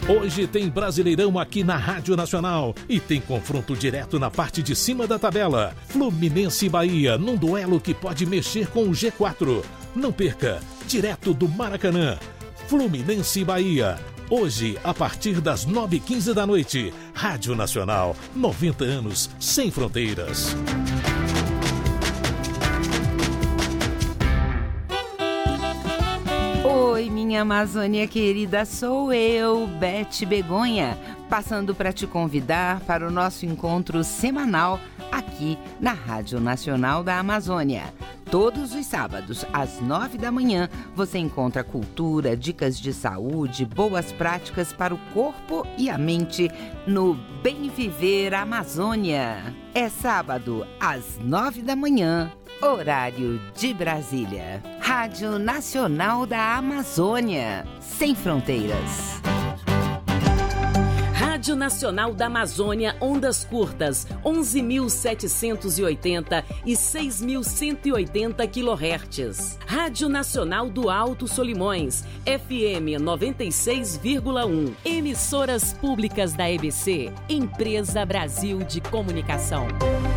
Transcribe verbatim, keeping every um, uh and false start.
Hoje tem Brasileirão aqui na Rádio Nacional e tem confronto direto na parte de cima da tabela. Fluminense e Bahia, num duelo que pode mexer com o G quatro. Não perca, direto do Maracanã. Fluminense e Bahia, hoje a partir das nove e quinze da noite. Rádio Nacional, noventa anos sem fronteiras. Oi, minha Amazônia querida, sou eu, Beth Begonha, passando para te convidar para o nosso encontro semanal aqui na Rádio Nacional da Amazônia. Todos os sábados, às nove da manhã, você encontra cultura, dicas de saúde, boas práticas para o corpo e a mente no Bem Viver Amazônia. É sábado, às nove da manhã, horário de Brasília. Rádio Nacional da Amazônia, sem fronteiras. Rádio Nacional da Amazônia, ondas curtas, onze mil setecentos e oitenta e seis mil cento e oitenta quilohertz. Rádio Nacional do Alto Solimões, F M noventa e seis vírgula um. Emissoras públicas da E B C, Empresa Brasil de Comunicação.